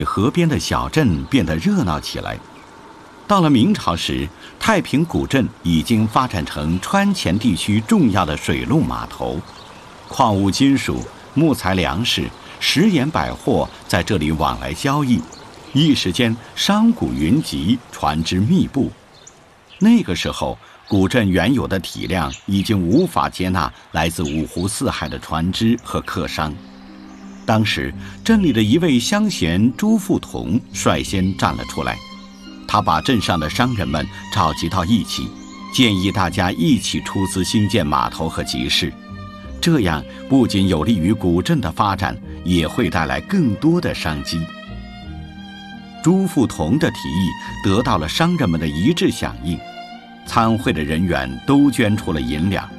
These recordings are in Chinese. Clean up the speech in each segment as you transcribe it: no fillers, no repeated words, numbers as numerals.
河边的小镇变得热闹起来。到了明朝时，太平古镇已经发展成川黔地区重要的水陆码头，矿物金属、木材、粮食、食盐百货在这里往来交易，一时间商贾云集，船只密布。那个时候，古镇原有的体量已经无法接纳来自五湖四海的船只和客商。当时，镇里的一位乡贤朱富同率先站了出来，他把镇上的商人们召集到一起，建议大家一起出资兴建码头和集市，这样不仅有利于古镇的发展，也会带来更多的商机。朱富同的提议得到了商人们的一致响应，参会的人员都捐出了银两。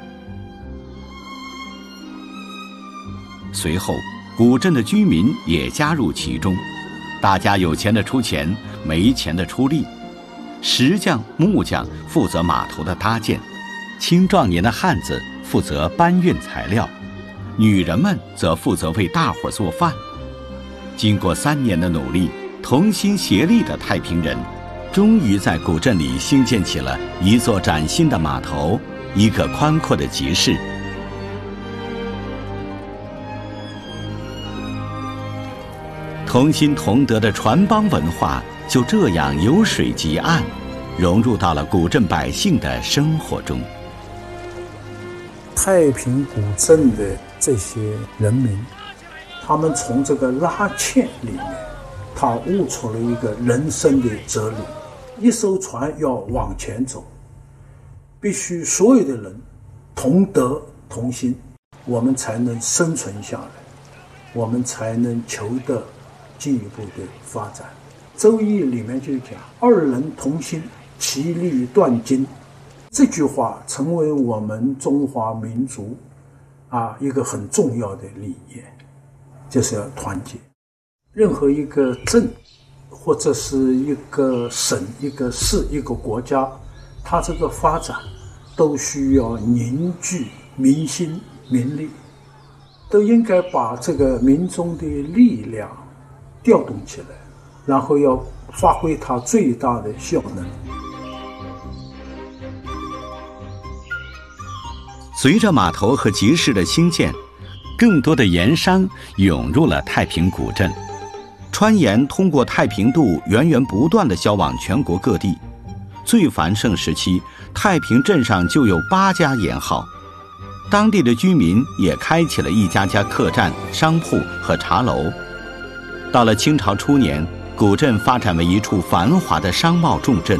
随后，古镇的居民也加入其中，大家有钱的出钱，没钱的出力。石匠、木匠负责码头的搭建，青壮年的汉子负责搬运材料，女人们则负责为大伙做饭。经过3年的努力，同心协力的太平人终于在古镇里兴建起了一座崭新的码头，一个宽阔的集市。同心同德的船帮文化就这样由水及岸，融入到了古镇百姓的生活中。 太平古镇的这些人民，他们从这个拉纤里面，他悟出了一个人生的哲理：一艘船要往前走，必须所有的人同德同心，我们才能生存下来，我们才能求得进一步的发展。周易里面就讲二人同心，其利断金，这句话成为我们中华民族一个很重要的理念，就是要团结。任何一个镇或者是一个省、一个市、一个国家，它这个发展都需要凝聚民心民力，都应该把这个民众的力量调动起来，然后要发挥它最大的效能。 随着码头和集市的兴建，更多的盐商涌入了太平古镇，川盐通过太平渡源源不断地销往全国各地。最繁盛时期，太平镇上就有8家盐号，当地的居民也开启了一家家客栈、商铺和茶楼。到了清朝初年，古镇发展为一处繁华的商贸重镇。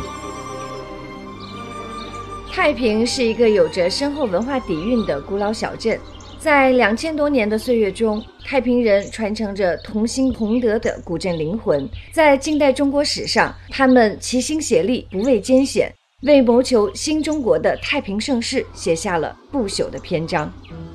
太平是一个有着深厚文化底蕴的古老小镇，在2000多年的岁月中，太平人传承着同心同德的古镇灵魂。在近代中国史上，他们齐心协力，不畏艰险，为谋求新中国的太平盛世写下了不朽的篇章。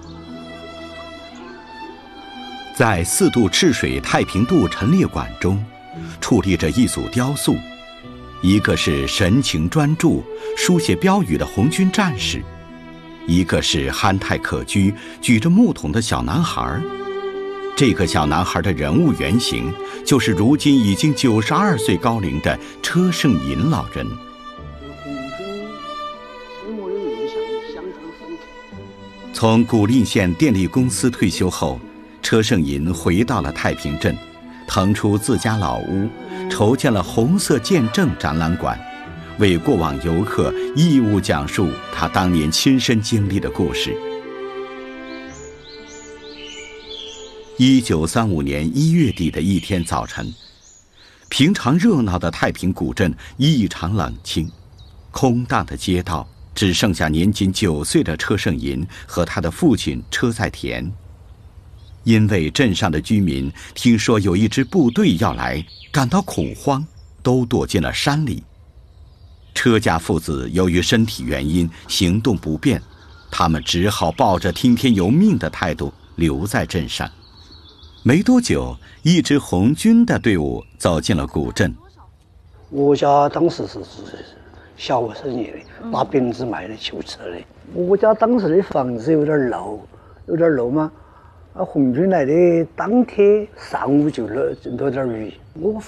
在4渡赤水太平渡陈列馆中，矗立着一组雕塑，一个是神情专注、书写标语的红军战士，一个是憨态可掬、举着木桶的小男孩。这个小男孩的人物原型就是如今已经92岁高龄的车胜银老人。从古蔺县电力公司退休后，车胜银回到了太平镇，腾出自家老屋，筹建了红色见证展览馆，为过往游客义务讲述他当年亲身经历的故事。1935年1月底的一天早晨，平常热闹的太平古镇异常冷清，空荡的街道只剩下年仅9岁的车胜银和他的父亲车在田。因为镇上的居民听说有一支部队要来，感到恐慌，都躲进了山里。车家父子由于身体原因行动不便，他们只好抱着听天由命的态度留在镇上。没多久，一支红军的队伍走进了古镇。 我家当时是小生意的，拿饼子卖的、修车的。我家当时的房子有点老嘛， 红军来的当天上午就落点雨，我